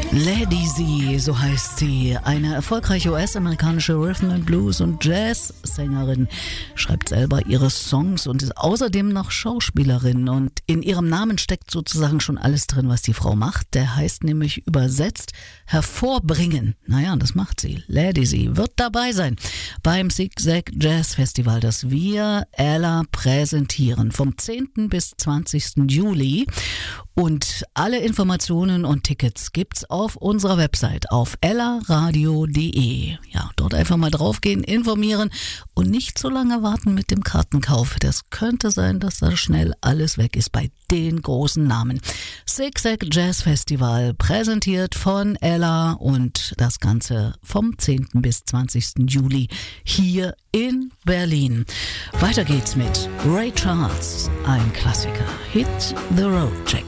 Lady Z, so heißt sie, eine erfolgreiche US-amerikanische Rhythm and Blues und Jazz-Sängerin, schreibt selber ihre Songs und ist außerdem noch Schauspielerin, und in ihrem Namen steckt sozusagen schon alles drin, was die Frau macht. Der heißt nämlich übersetzt hervorbringen. Naja, das macht sie. Lady Z wird dabei sein beim Zig-Zag Jazz Festival, das wir, Ella, präsentieren vom 10. bis 20. Juli. Und alle Informationen und Tickets gibt's auf unserer Website auf ellaradio.de. Ja, dort einfach mal draufgehen, informieren und nicht so lange warten mit dem Kartenkauf. Das könnte sein, dass da schnell alles weg ist bei den großen Namen. Zig-Zag Jazz Festival, präsentiert von Ella, und das Ganze vom 10. bis 20. Juli hier in Berlin. Weiter geht's mit Ray Charles, ein Klassiker. Hit the Road, Jack.